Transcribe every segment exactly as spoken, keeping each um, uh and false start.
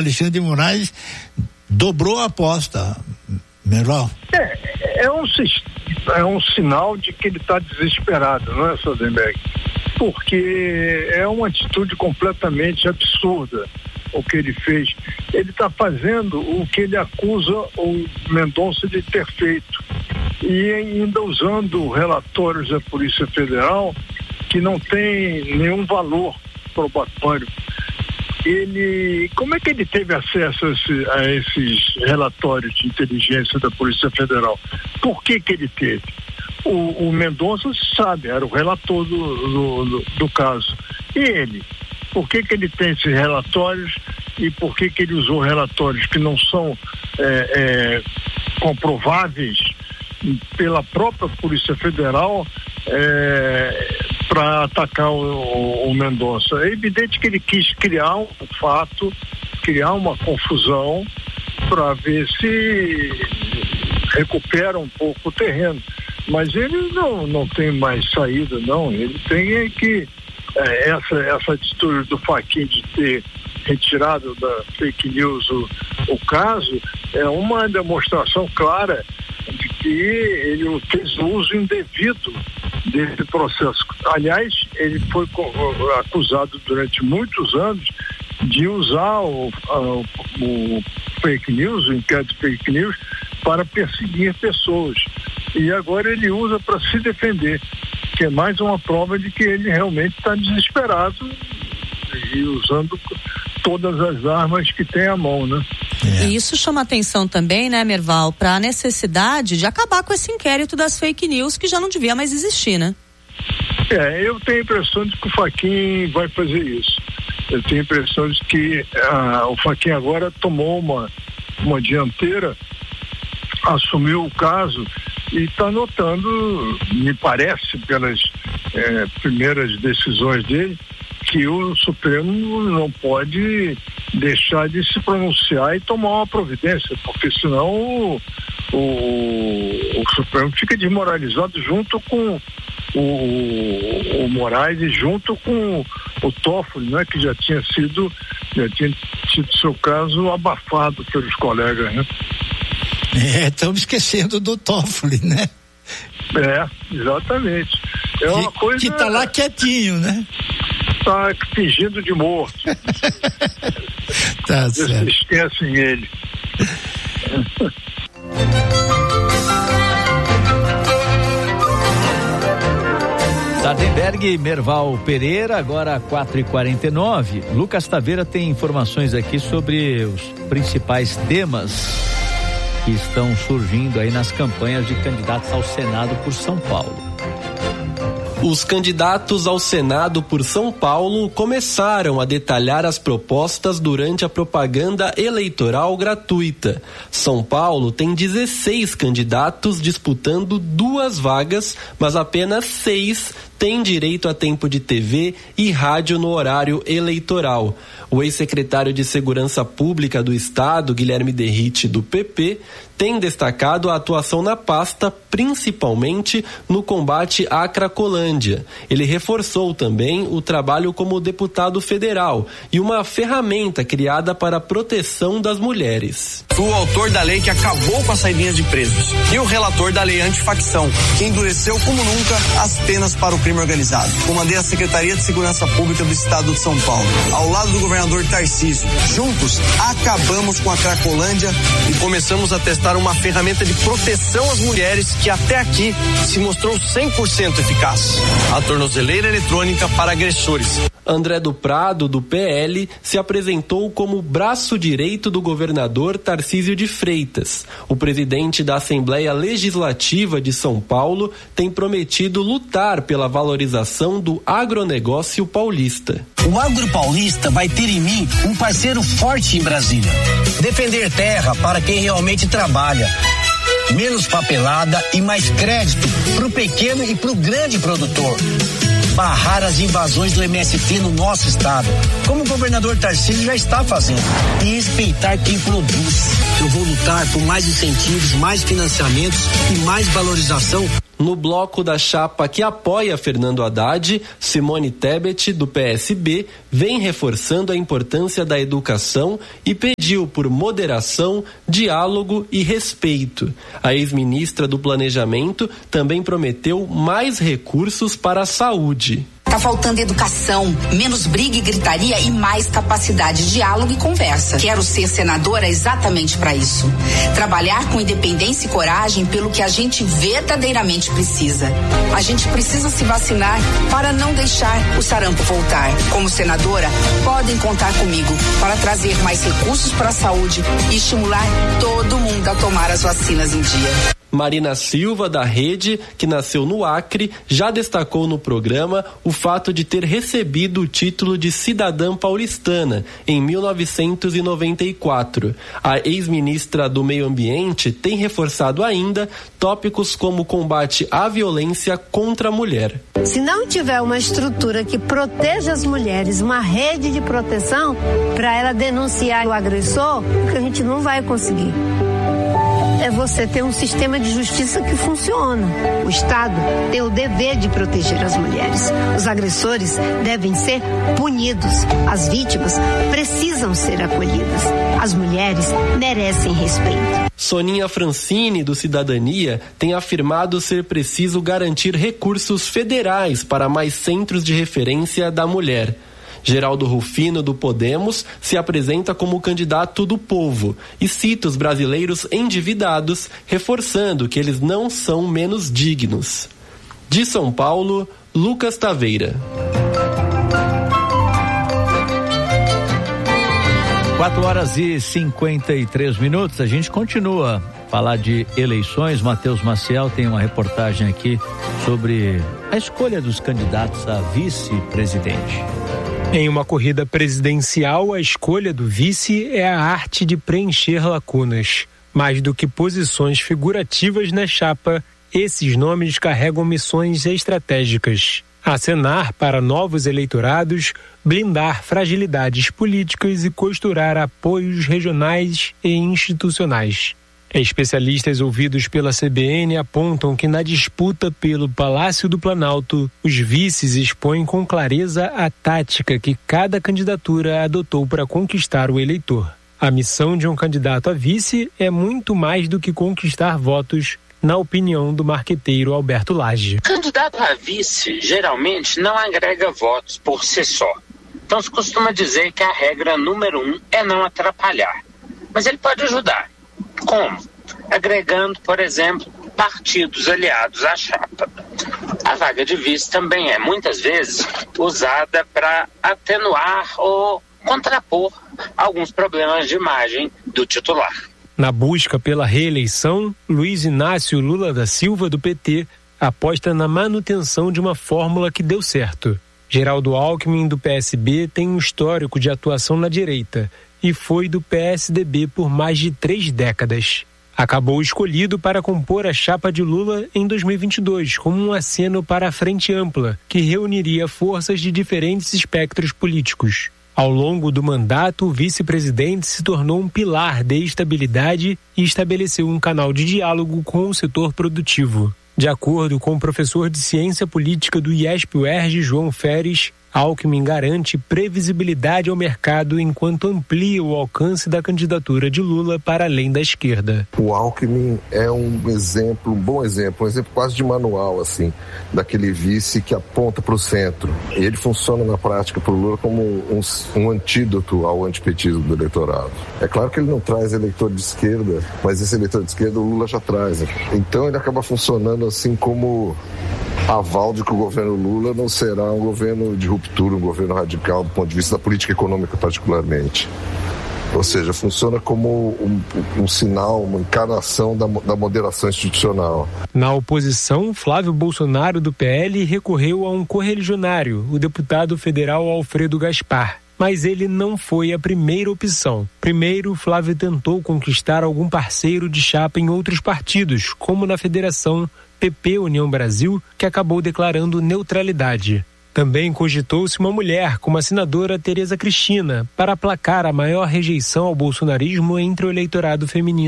Alexandre de Moraes dobrou a aposta, Merval. É, é um, é um sinal de que ele está desesperado, não é, Sodenberg? Porque é uma atitude completamente absurda o que ele fez. Ele está fazendo o que ele acusa o Mendonça de ter feito. E ainda usando relatórios da Polícia Federal que não tem nenhum valor probatório. Ele, como é que ele teve acesso a, esse, a esses relatórios de inteligência da Polícia Federal? Por que que ele teve? O, o Mendonça sabe, era o relator do, do, do, do caso. E ele? Por que que ele tem esses relatórios e por que que ele usou relatórios que não são é, é, comprováveis pela própria Polícia Federal é, para atacar o, o Mendonça? É evidente que ele quis criar um fato, criar uma confusão para ver se recupera um pouco o terreno. Mas ele não, não tem mais saída, não. Ele tem que é, essa, essa atitude do Fachin de ter retirado da fake news o, o caso é uma demonstração clara de que ele fez uso indevido desse processo. Aliás, ele foi acusado durante muitos anos de usar o, a, o fake news, o inquérito de fake news, para perseguir pessoas. E agora ele usa para se defender, que é mais uma prova de que ele realmente está desesperado e usando todas as armas que tem à mão, né? É. E isso chama atenção também, né, Merval, para a necessidade de acabar com esse inquérito das fake news que já não devia mais existir, né? É, eu tenho a impressão de que o Fachin vai fazer isso. Eu tenho a impressão de que ah, o Fachin agora tomou uma, uma dianteira, assumiu o caso e está notando, me parece, pelas eh, primeiras decisões dele, que o Supremo não pode deixar de se pronunciar e tomar uma providência, porque senão o, o, o Supremo fica desmoralizado junto com o, o Moraes e junto com o Toffoli, né, que já tinha sido, já tinha tido seu caso abafado pelos colegas, né? É, estamos esquecendo do Toffoli, né? É, exatamente. É uma que, coisa... que tá lá quietinho, né? Tá fingindo de morto. Tá certo. Esquecem ele. Sardenberg, Merval Pereira, agora quatro e quarenta e nove. Lucas Taveira tem informações aqui sobre os principais temas que estão surgindo aí nas campanhas de candidatos ao Senado por São Paulo. Os candidatos ao Senado por São Paulo começaram a detalhar as propostas durante a propaganda eleitoral gratuita. São Paulo tem dezesseis candidatos disputando duas vagas, mas apenas seis têm direito a tempo de T V e rádio no horário eleitoral. O ex-secretário de Segurança Pública do Estado, Guilherme Derrite, do P P, tem destacado a atuação na pasta, principalmente no combate à Cracolândia. Ele reforçou também o trabalho como deputado federal e uma ferramenta criada para a proteção das mulheres. Fui o autor da lei que acabou com as saidinhas de presos e o relator da lei antifacção, que endureceu como nunca as penas para o crime organizado. Comandei a Secretaria de Segurança Pública do Estado de São Paulo, ao lado do governador Tarcísio. Juntos, acabamos com a Cracolândia e começamos a testar uma ferramenta de proteção às mulheres que até aqui se mostrou cem por cento eficaz. A tornozeleira eletrônica para agressores. André do Prado, do P L, se apresentou como braço direito do governador Tarcísio de Freitas. O presidente da Assembleia Legislativa de São Paulo tem prometido lutar pela valorização do agronegócio paulista. O agro paulista vai ter em mim um parceiro forte em Brasília. Defender terra para quem realmente trabalha. Menos papelada e mais crédito para o pequeno e para o grande produtor. Barrar as invasões do M S T no nosso estado, como o governador Tarcísio já está fazendo. E respeitar quem produz. Eu vou lutar por mais incentivos, mais financiamentos e mais valorização No bloco da chapa que apoia Fernando Haddad, Simone Tebet, do P S B, vem reforçando a importância da educação e pediu por moderação, diálogo e respeito. A ex-ministra do Planejamento também prometeu mais recursos para a saúde. Tá faltando educação, menos briga e gritaria e mais capacidade de diálogo e conversa. Quero ser senadora exatamente para isso. Trabalhar com independência e coragem pelo que a gente verdadeiramente precisa. A gente precisa se vacinar para não deixar o sarampo voltar. Como senadora, podem contar comigo para trazer mais recursos para a saúde e estimular todo mundo a tomar as vacinas em dia. Marina Silva, da Rede, que nasceu no Acre, já destacou no programa o fato de ter recebido o título de cidadã paulistana em mil novecentos e noventa e quatro. A ex-ministra do Meio Ambiente tem reforçado ainda tópicos como o combate à violência contra a mulher. Se não tiver uma estrutura que proteja as mulheres, uma rede de proteção para ela denunciar o agressor, a gente não vai conseguir. É você ter um sistema de justiça que funciona. O Estado tem o dever de proteger as mulheres. Os agressores devem ser punidos. As vítimas precisam ser acolhidas. As mulheres merecem respeito. Soninha Francini, do Cidadania, tem afirmado ser preciso garantir recursos federais para mais centros de referência da mulher. Geraldo Rufino, do Podemos, se apresenta como candidato do povo e cita os brasileiros endividados, reforçando que eles não são menos dignos. De São Paulo, Lucas Taveira. quatro horas e cinquenta e três minutos, a gente continua a falar de eleições. Matheus Maciel tem uma reportagem aqui sobre a escolha dos candidatos a vice-presidente. Em uma corrida presidencial, a escolha do vice é a arte de preencher lacunas. Mais do que posições figurativas na chapa, esses nomes carregam missões estratégicas. Acenar para novos eleitorados, blindar fragilidades políticas e costurar apoios regionais e institucionais. Especialistas ouvidos pela C B N apontam que na disputa pelo Palácio do Planalto, os vices expõem com clareza a tática que cada candidatura adotou para conquistar o eleitor. A missão de um candidato a vice é muito mais do que conquistar votos, na opinião do marqueteiro Alberto Lage. Candidato a vice geralmente não agrega votos por si só. Então se costuma dizer que a regra número um é não atrapalhar. Mas ele pode ajudar. Como? Agregando, por exemplo, partidos aliados à chapa. A vaga de vice também é, muitas vezes, usada para atenuar ou contrapor alguns problemas de imagem do titular. Na busca pela reeleição, Luiz Inácio Lula da Silva, do P T, aposta na manutenção de uma fórmula que deu certo. Geraldo Alckmin, do P S B, tem um histórico de atuação na direita e foi do P S D B por mais de três décadas. Acabou escolhido para compor a chapa de Lula em dois mil e vinte e dois, como um aceno para a Frente Ampla, que reuniria forças de diferentes espectros políticos. Ao longo do mandato, o vice-presidente se tornou um pilar de estabilidade e estabeleceu um canal de diálogo com o setor produtivo. De acordo com o professor de Ciência Política do I E S P-U E R J, João Feres, Alckmin garante previsibilidade ao mercado enquanto amplia o alcance da candidatura de Lula para além da esquerda. O Alckmin é um exemplo, um bom exemplo, um exemplo quase de manual, assim, daquele vice que aponta para o centro. E ele funciona na prática para o Lula como um, um antídoto ao antipetismo do eleitorado. É claro que ele não traz eleitor de esquerda, mas esse eleitor de esquerda o Lula já traz. Então ele acaba funcionando assim como aval de que o governo Lula não será um governo de ruptura, um governo radical do ponto de vista da política econômica particularmente. Ou seja, funciona como um, um sinal, uma encarnação da, da moderação institucional. Na oposição, Flávio Bolsonaro, do P L, recorreu a um correligionário, o deputado federal Alfredo Gaspar. Mas ele não foi a primeira opção. Primeiro, Flávio tentou conquistar algum parceiro de chapa em outros partidos, como na Federação P P União Brasil, que acabou declarando neutralidade. Também cogitou-se uma mulher, como a senadora Tereza Cristina, para aplacar a maior rejeição ao bolsonarismo entre o eleitorado feminino.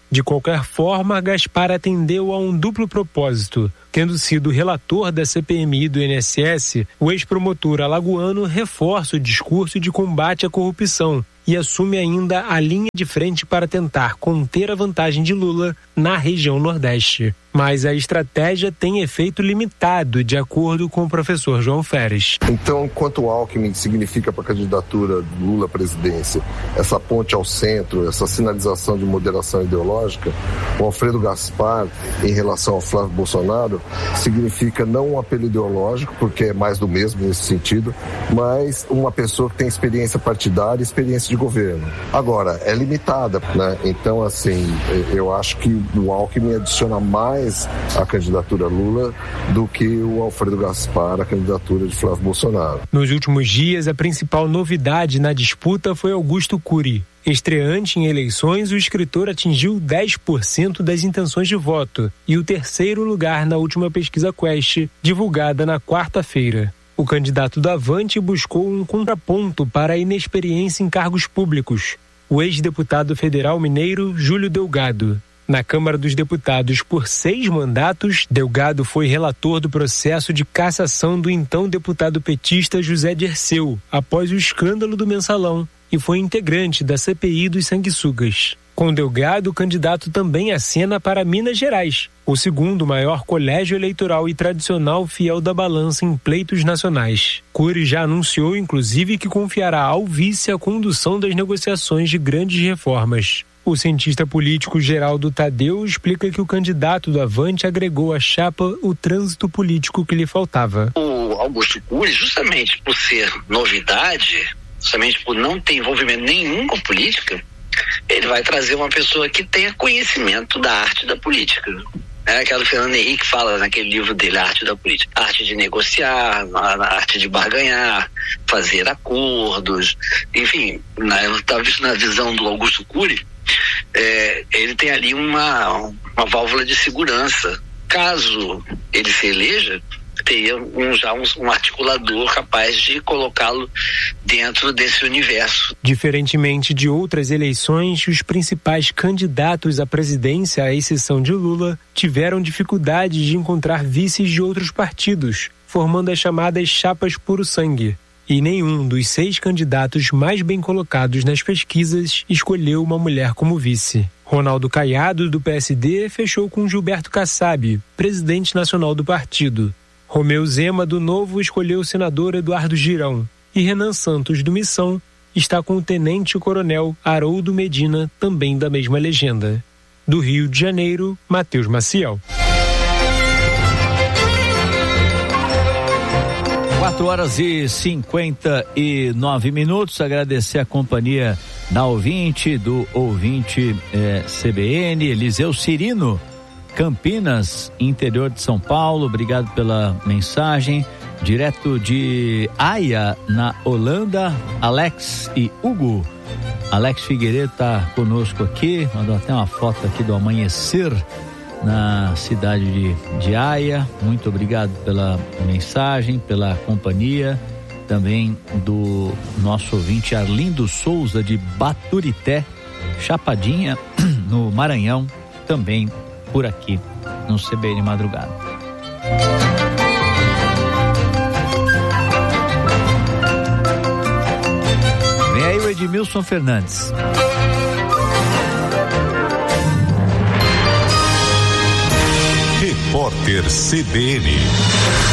De qualquer forma, Gaspar atendeu a um duplo propósito. Tendo sido relator da C P M I do I N S S, o ex-promotor alagoano reforça o discurso de combate à corrupção e assume ainda a linha de frente para tentar conter a vantagem de Lula na região Nordeste. Mas a estratégia tem efeito limitado, de acordo com o professor João Feres. Então, enquanto o Alckmin significa para a candidatura de Lula à presidência essa ponte ao centro, essa sinalização de moderação ideológica, o Alfredo Gaspar, em relação ao Flávio Bolsonaro, significa não um apelo ideológico, porque é mais do mesmo nesse sentido, mas uma pessoa que tem experiência partidária e experiência de governo. Agora, é limitada, né? Então, assim, eu acho que o Alckmin adiciona mais a candidatura Lula do que o Alfredo Gaspar a candidatura de Flávio Bolsonaro. Nos últimos dias, a principal novidade na disputa foi Augusto Cury. Estreante em eleições, o escritor atingiu dez por cento das intenções de voto e o terceiro lugar na última pesquisa Quest, divulgada na quarta-feira. O candidato do Avante buscou um contraponto para a inexperiência em cargos públicos. O ex-deputado federal mineiro Júlio Delgado. Na Câmara dos Deputados, por seis mandatos, Delgado foi relator do processo de cassação do então deputado petista José Dirceu, após o escândalo do Mensalão, e foi integrante da C P I dos sanguessugas. Com Delgado, o candidato também acena para Minas Gerais, o segundo maior colégio eleitoral e tradicional fiel da balança em pleitos nacionais. Cury já anunciou, inclusive, que confiará ao vice a condução das negociações de grandes reformas. O cientista político Geraldo Tadeu explica que o candidato do Avante agregou à chapa o trânsito político que lhe faltava. O Augusto Cury, justamente por ser novidade, justamente por não ter envolvimento nenhum com política, ele vai trazer uma pessoa que tenha conhecimento da arte da política. É aquela Fernando Henrique fala naquele livro dele, A Arte da Política. A arte de negociar, a arte de barganhar, fazer acordos, enfim, na, na visão do Augusto Cury, É, ele tem ali uma, uma válvula de segurança. Caso ele se eleja, teria um, já um, um articulador capaz de colocá-lo dentro desse universo. Diferentemente de outras eleições, os principais candidatos à presidência, à exceção de Lula, tiveram dificuldade de encontrar vices de outros partidos, formando as chamadas chapas puro sangue. E nenhum dos seis candidatos mais bem colocados nas pesquisas escolheu uma mulher como vice. Ronaldo Caiado, do P S D, fechou com Gilberto Kassab, presidente nacional do partido. Romeu Zema, do Novo, escolheu o senador Eduardo Girão. E Renan Santos, do Missão, está com o tenente-coronel Haroldo Medina, também da mesma legenda. Do Rio de Janeiro, Matheus Maciel. quatro horas e cinquenta e nove minutos. Agradecer a companhia da ouvinte, do ouvinte eh, C B N, Eliseu Cirino, Campinas, interior de São Paulo. Obrigado pela mensagem. Direto de Haia, na Holanda, Alex e Hugo. Alex Figueiredo está conosco aqui, mandou até uma foto aqui do amanhecer na cidade de, de Haia. Muito obrigado pela mensagem, pela companhia, também do nosso ouvinte Arlindo Souza, de Baturité, Chapadinha, no Maranhão, também por aqui no C B N Madrugada. Vem aí o Edmilson Fernandes. Repórter C B N.